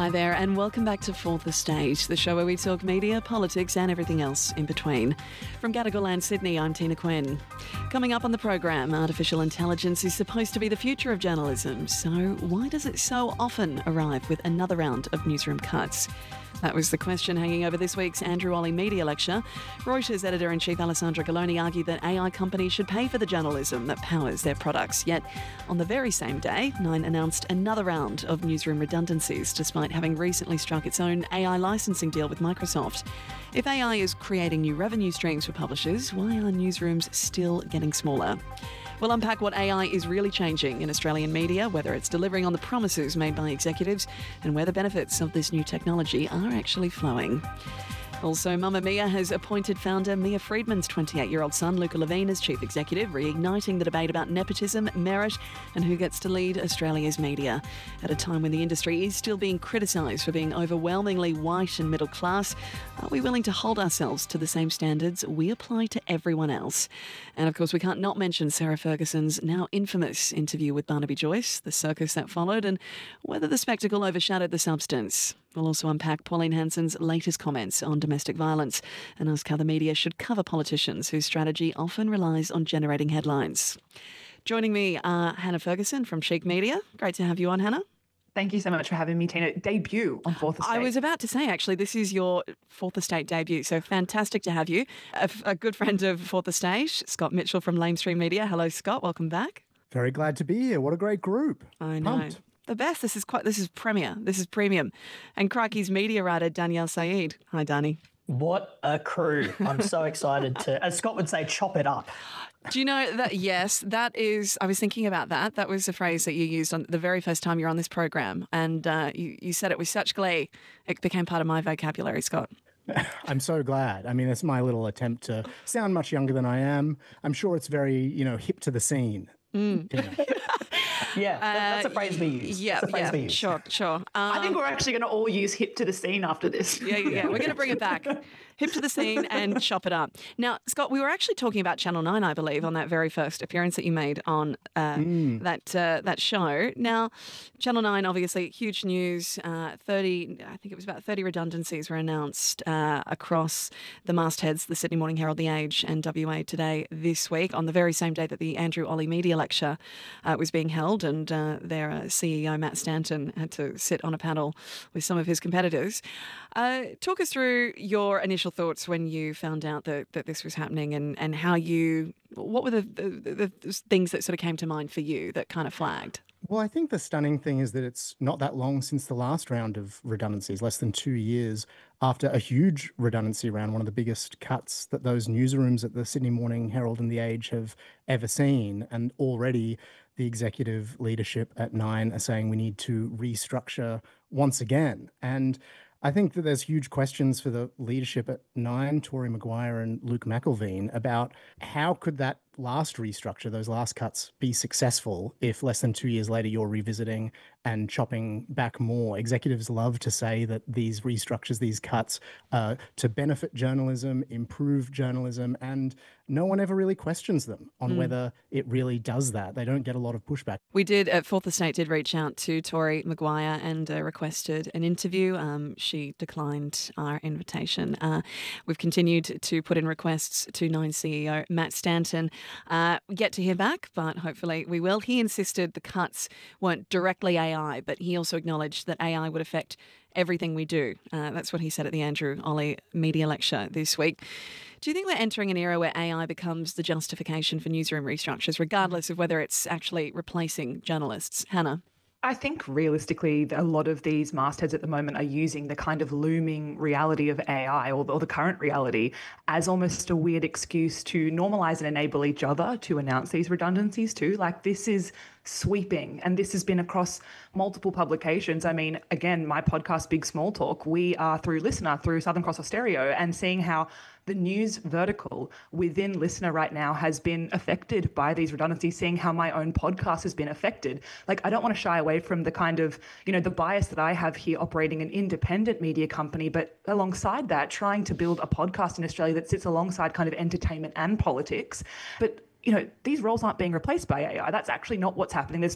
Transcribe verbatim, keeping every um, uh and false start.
Hi there and welcome back to Fourth Estate, the show where we talk media, politics and everything else in between. From Gadigal, Sydney, I'm Tina Quinn. Coming up on the program, artificial intelligence is supposed to be the future of journalism, so why does it so often arrive with another round of newsroom cuts? That was the question hanging over this week's Andrew Olley Media Lecture. Reuters editor-in-chief Alessandra Galloni argued that A I companies should pay for the journalism that powers their products. Yet, on the very same day, Nine announced another round of newsroom redundancies, despite having recently struck its own A I licensing deal with Microsoft. If A I is creating new revenue streams for publishers, why are newsrooms still getting smaller? We'll unpack what A I is really changing in Australian media, whether it's delivering on the promises made by executives, and where the benefits of this new technology are actually flowing. Also, Mamamia has appointed founder Mia Freedman's twenty-eight-year-old son, Luca Levine, as chief executive, reigniting the debate about nepotism, merit and who gets to lead Australia's media. At a time when the industry is still being criticised for being overwhelmingly white and middle class, are we willing to hold ourselves to the same standards we apply to everyone else? And of course, we can't not mention Sarah Ferguson's now infamous interview with Barnaby Joyce, the circus that followed, and whether the spectacle overshadowed the substance. We'll also unpack Pauline Hanson's latest comments on domestic violence and ask how the media should cover politicians whose strategy often relies on generating headlines. Joining me are Hannah Ferguson from Chic Media. Great to have you on, Hannah. Thank you so much for having me, Tina. Debut on Fourth Estate. I was about to say, actually, this is your Fourth Estate debut, so fantastic to have you. A, a good friend of Fourth Estate, Scott Mitchell from Lamestream Media. Hello, Scott. Welcome back. Very glad to be here. What a great group. I know. Pumped. The best. This is quite. This is premier. This is premium. And Crikey's media writer, Danielle Saeed. Hi, Danny. What a crew. I'm so excited to, as Scott would say, chop it up. Do you know that, yes, that is, I was thinking about that. That was a phrase that you used on the very first time you were on this program. And uh, you, you said it with such glee. It became part of my vocabulary, Scott. I'm so glad. I mean, it's my little attempt to sound much younger than I am. I'm sure it's very, you know, hip to the scene. Mm. You know. Yeah, that, that's a phrase we use. Yeah, yeah, we use. sure, sure. Um, I think we're actually going to all use hip to the scene after this. Yeah, yeah, yeah. We're going to bring it back. Hip to the scene and chop it up. Now, Scott, we were actually talking about Channel nine, I believe, on that very first appearance that you made on uh, mm. that uh, that show. Now, Channel nine, obviously, huge news. Uh, thirty, I think it was about thirty redundancies were announced uh, across the mastheads, the Sydney Morning Herald, The Age and W A Today this week, on the very same day that the Andrew Olley Media Lecture uh, was being held, and uh, their uh, C E O, Matt Stanton, had to sit on a panel with some of his competitors. Uh, talk us through your initial thoughts when you found out that, that this was happening, and, and how you, what were the, the, the things that sort of came to mind for you that kind of flagged? Well, I think the stunning thing is that it's not that long since the last round of redundancies, less than two years after a huge redundancy round, one of the biggest cuts that those newsrooms at the Sydney Morning Herald and The Age have ever seen. And already the executive leadership at Nine are saying we need to restructure once again. And I think that there's huge questions for the leadership at Nine, Tori Maguire and Luke McElveen, about how could that last restructure, those last cuts, be successful if less than two years later you're revisiting and chopping back more. Executives love to say that these restructures, these cuts, uh, to benefit journalism, improve journalism, and no one ever really questions them on mm. whether it really does that. They don't get a lot of pushback. We did, at Fourth Estate, did reach out to Tori Maguire and uh, requested an interview. Um, she declined our invitation. Uh, we've continued to put in requests to Nine C E O Matt Stanton. Uh, yet to hear back, but hopefully we will. He insisted the cuts weren't directly A I, but he also acknowledged that A I would affect everything we do. Uh, that's what he said at the Andrew Olley Media Lecture this week. Do you think we're entering an era where A I becomes the justification for newsroom restructures, regardless of whether it's actually replacing journalists? Hannah? I think realistically, a lot of these mastheads at the moment are using the kind of looming reality of A I, or, or the current reality, as almost a weird excuse to normalise and enable each other to announce these redundancies too. Like, this is sweeping, and this has been across multiple publications. I mean, again, my podcast, Big Small Talk, we are through Listener, through Southern Cross Austereo, and seeing how the news vertical within Listener right now has been affected by these redundancies, seeing how my own podcast has been affected. Like, I don't want to shy away from the kind of, you know, the bias that I have here operating an independent media company, but alongside that, trying to build a podcast in Australia that sits alongside kind of entertainment and politics. But you know, these roles aren't being replaced by A I. That's actually not what's happening. There's